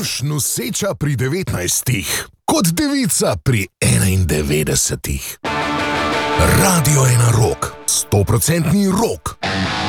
Mož noseča pri 19, kot devica pri 91. Radio 1 Rock, 100% rock.